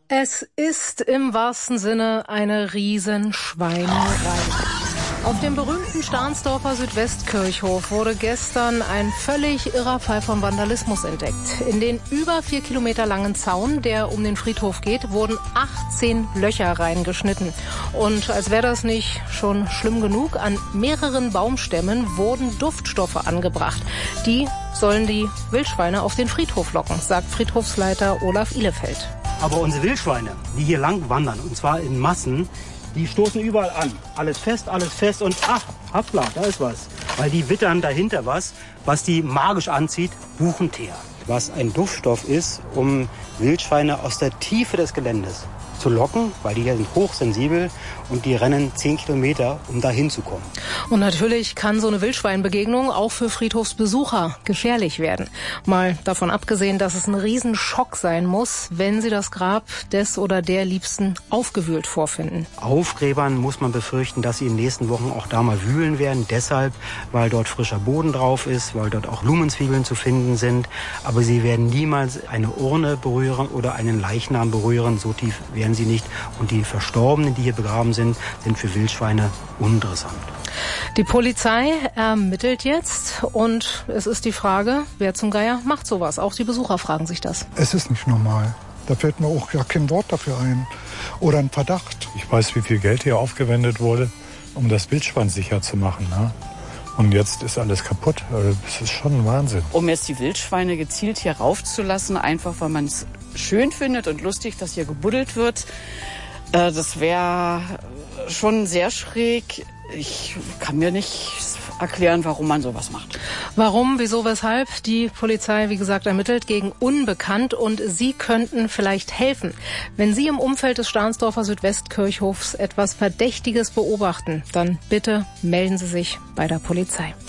Es ist im wahrsten Sinne eine Riesenschweinerei. Auf dem berühmten Stahnsdorfer Südwestkirchhof wurde gestern ein völlig irrer Fall von Vandalismus entdeckt. In den über 4 Kilometer langen Zaun, der um den Friedhof geht, wurden 18 Löcher reingeschnitten. Und als wäre das nicht schon schlimm genug, an mehreren Baumstämmen wurden Duftstoffe angebracht. Die sollen die Wildschweine auf den Friedhof locken, sagt Friedhofsleiter Olaf Ihlefeld. Aber unsere Wildschweine, die hier lang wandern, und zwar in Massen, die stoßen überall an. Alles fest und hoppla, da ist was. Weil die wittern dahinter was die magisch anzieht, Buchenteer. Was ein Duftstoff ist, um Wildschweine aus der Tiefe des Geländes zu locken, weil die sind hochsensibel und die rennen 10 Kilometer, um da hinzukommen. Und natürlich kann so eine Wildschweinbegegnung auch für Friedhofsbesucher gefährlich werden. Mal davon abgesehen, dass es ein Riesenschock sein muss, wenn sie das Grab des oder der Liebsten aufgewühlt vorfinden. Aufgräbern muss man befürchten, dass sie in den nächsten Wochen auch da mal wühlen werden. Deshalb, weil dort frischer Boden drauf ist, weil dort auch Blumenzwiebeln zu finden sind. Aber sie werden niemals eine Urne berühren oder einen Leichnam berühren. So tief werden sie nicht. Und die Verstorbenen, die hier begraben sind für Wildschweine uninteressant. Die Polizei ermittelt jetzt und es ist die Frage, wer zum Geier macht sowas? Auch die Besucher fragen sich das. Es ist nicht normal. Da fällt mir auch ja kein Wort dafür ein. Oder ein Verdacht. Ich weiß, wie viel Geld hier aufgewendet wurde, um das Wildschwein sicher zu machen. Ne? Und jetzt ist alles kaputt. Das ist schon ein Wahnsinn. Um jetzt die Wildschweine gezielt hier raufzulassen, einfach weil man es schön findet und lustig, dass hier gebuddelt wird, das wäre schon sehr schräg. Ich kann mir nicht erklären, warum man sowas macht. Warum, wieso, weshalb? Die Polizei, wie gesagt, ermittelt gegen Unbekannt und Sie könnten vielleicht helfen. Wenn Sie im Umfeld des Stahnsdorfer Südwestkirchhofs etwas Verdächtiges beobachten, dann bitte melden Sie sich bei der Polizei.